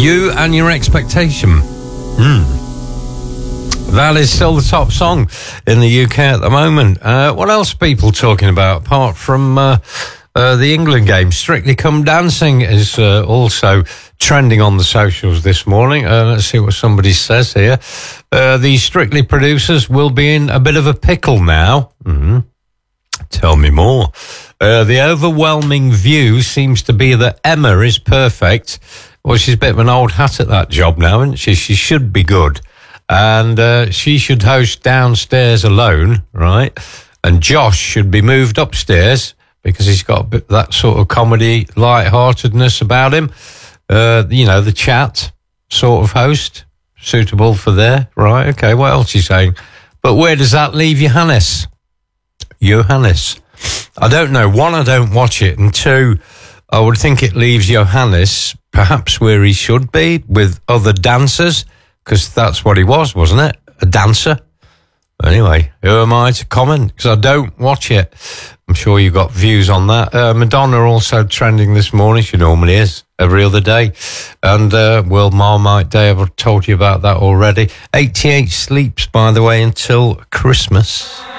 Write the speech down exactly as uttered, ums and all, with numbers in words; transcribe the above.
You and Your Expectation. Hmm. That is still the top song in the U K at the moment. Uh, what else are people talking about apart from uh, uh, the England game? Strictly Come Dancing is uh, also trending on the socials this morning. Uh, let's see what somebody says here. Uh, the Strictly producers will be in a bit of a pickle now. Mm-hmm. Tell me more. Uh, the overwhelming view seems to be that Emma is perfect. Well, she's a bit of an old hat at that job now, isn't she? She should be good. And uh, she should host Downstairs Alone, right? And Josh should be moved upstairs because he's got a bit that sort of comedy lightheartedness about him. Uh, you know, the chat sort of host, suitable for there, right? Okay, what else are you saying? But where does that leave Johannes? Johannes. I don't know. One, I don't watch it. And two, I would think it leaves Johannes perhaps where he should be with other dancers, because that's what he was, wasn't it? A dancer. Anyway, who am I to comment? Because I don't watch it. I'm sure you've got views on that. Uh, Madonna also trending this morning. She normally is every other day. And uh, World Marmite Day, I've told you about that already. eighty-eight sleeps, by the way, until Christmas.